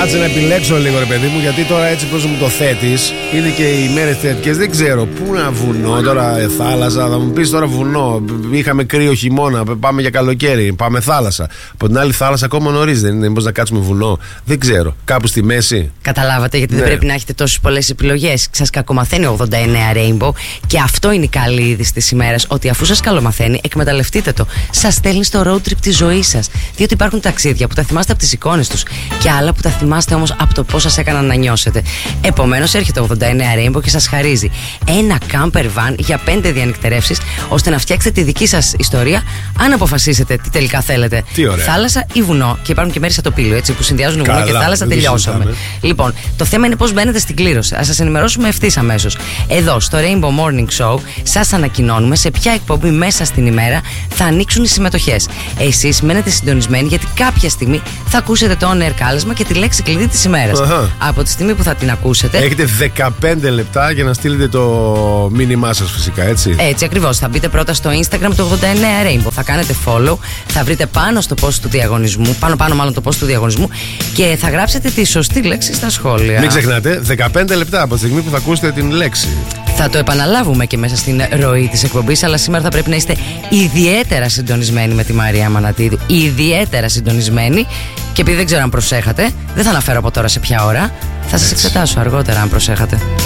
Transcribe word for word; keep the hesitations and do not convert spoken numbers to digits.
Κάτσε να επιλέξω λίγο, ρε παιδί μου, γιατί τώρα έτσι πως μου το θέτεις, είναι και οι μέρες θετικές. Δεν ξέρω πού να βουνό τώρα, ε, θάλασσα. Θα μου πεις τώρα βουνό. Είχαμε κρύο χειμώνα. Πάμε για καλοκαίρι. Πάμε θάλασσα. Από την άλλη, θάλασσα ακόμα νωρίς δεν είναι. Μήπως να κάτσουμε βουνό. Δεν ξέρω. Κάπου στη μέση. Καταλάβατε, γιατί ναι. δεν πρέπει να έχετε τόσες πολλές επιλογές. Σας κακομαθαίνει ογδόντα εννέα Rainbow. Και αυτό είναι η καλή είδηση της ημέρας. Ότι αφού σας καλομαθαίνει, εκμεταλλευτείτε το. Σας στέλνει στο road trip της ζωής σας. Διότι υπάρχουν ταξίδια που τα θυμάστε από τις εικόνες τους και άλλα που τα θυμάστε όμως από το πώς σας έκαναν να νιώσετε. Επομένως, έρχεται το ογδόντα εννέα Rainbow και σας χαρίζει ένα camper van για πέντε διανυκτερεύσεις, ώστε να φτιάξετε τη δική σας ιστορία, αν αποφασίσετε τι τελικά θέλετε. Τι ωραία. Θάλασσα ή βουνό. Και υπάρχουν και μέρη σαν το Πύλιο, έτσι, που συνδυάζουν βουνό και θάλασσα. Τελειώσαμε. Λοιπόν, το θέμα είναι πώς μπαίνετε στην κλήρωση. Ας σας ενημερώσουμε ευθύς αμέσως. Εδώ, στο Rainbow Morning Show, σας ανακοινώνουμε σε ποια εκπομπή μέσα στην ημέρα θα ανοίξουν οι συμμετοχές. Εσείς μένετε συντονισμένοι, γιατί κάποια στιγμή θα ακούσετε το on air κάλεσμα και τη λέξη κλειδί της ημέρας. Uh-huh. Από τη στιγμή που θα την ακούσετε, έχετε δεκαπέντε λεπτά για να στείλετε το μήνυμά σας, φυσικά, έτσι. Έτσι ακριβώς. Θα μπείτε πρώτα στο Instagram του ογδόντα εννέα Rainbow. Θα κάνετε follow, θα βρείτε πάνω στο post του διαγωνισμού, πάνω πάνω μάλλον το post του διαγωνισμού, και θα γράψετε τη σωστή λέξη στα σχόλια. Μην ξεχνάτε, δεκαπέντε λεπτά από τη στιγμή που θα ακούσετε την λέξη. Θα το επαναλάβουμε και μέσα στην ροή της εκπομπής, αλλά σήμερα θα πρέπει να είστε ιδιαίτερα συντονισμένοι με τη Μαρία Μανατίδου. Ιδιαίτερα συντονισμένοι. Και επειδή δεν ξέρω αν προσέχατε, δεν θα αναφέρω από τώρα σε ποια ώρα. Θα σας εξετάσω αργότερα αν προσέχατε.